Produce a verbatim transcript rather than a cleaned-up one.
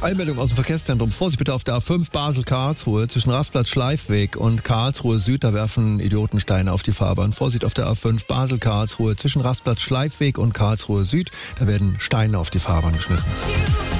Eilmeldung aus dem Verkehrszentrum. Vorsicht bitte auf der A fünf Basel-Karlsruhe zwischen Rastplatz-Schleifweg und Karlsruhe Süd. Da werfen Idioten Steine auf die Fahrbahn. Vorsicht auf der A fünf Basel-Karlsruhe zwischen Rastplatz-Schleifweg und Karlsruhe Süd. Da werden Steine auf die Fahrbahn geschmissen.